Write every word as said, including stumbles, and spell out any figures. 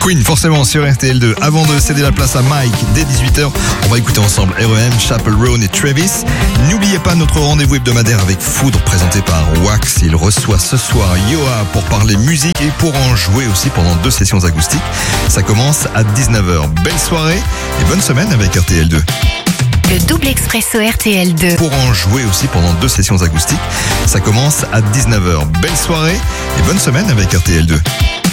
Queen, forcément, sur R T L deux. Avant de céder la place à Mike, dès dix-huit heures, on va écouter ensemble R E M, Chappell Roan et Travis. N'oubliez pas notre rendez-vous hebdomadaire avec Foudre, présenté par Wax. Il reçoa ce soir Yoa pour parler musique et pour en jouer aussi pendant deux sessions acoustiques. Ça commence à dix-neuf heures. Belle soirée et bonne semaine avec R T L deux. Le double expresso R T L deux. Pour en jouer aussi pendant deux sessions acoustiques. Ça commence à dix-neuf heures. Belle soirée et bonne semaine avec R T L deux.